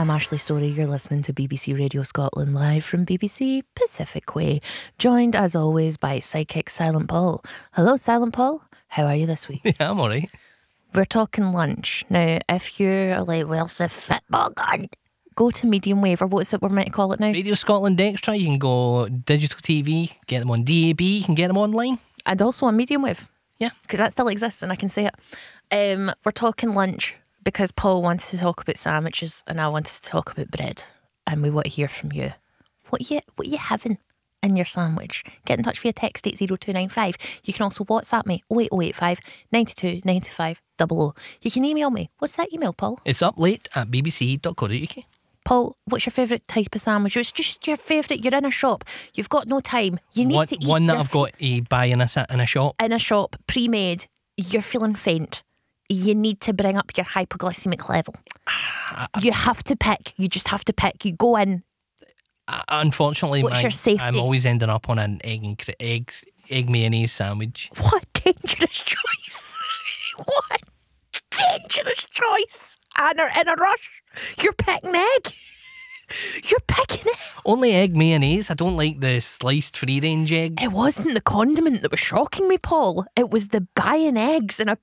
I'm Ashley Story. You're listening to BBC Radio Scotland live from BBC Pacific Way, joined as always by Sidekick Silent Paul. Hello, Silent Paul. How are you this week? Yeah, I'm alright. We're talking lunch. Now, if you're like, where's the football gun? Go to medium wave, or what's it we're meant to call it now? Radio Scotland Extra, you can go digital TV, get them on DAB, you can get them online. And also on medium wave. Yeah. Because that still exists and I can say it. We're talking lunch because Paul wanted to talk about sandwiches and I wanted to talk about bread. And we want to hear from you. What you having in your sandwich? Get in touch via text 80295. You can also WhatsApp me 08085 92 95 00. You can email me. What's that email, Paul? It's up late at bbc.co.uk. Paul, what's your favourite type of sandwich? It's just your favourite. You're in a shop. You've got no time. You need to eat one that I've got to buy in a shop. In a shop, pre-made. You're feeling faint. You need to bring up your hypoglycemic level. You have to pick. You just have to pick. You go in. Unfortunately, what's your safety? I'm always ending up on an egg mayonnaise sandwich. What a dangerous choice. What a dangerous choice. And in a rush, you're picking egg. You're picking it. Only egg mayonnaise. I don't like the sliced free-range egg. It wasn't the condiment that was shocking me, Paul. It was the buying eggs in a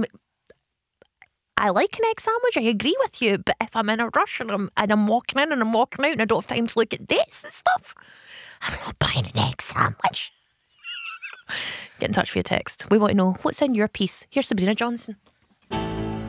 I like an egg sandwich, I agree with you, but if I'm in a rush and I'm walking in and I'm walking out and I don't have time to look at dates and stuff, I'm not buying an egg sandwich. Get in touch via text. We want to know what's in your piece. Here's Sabrina Johnson.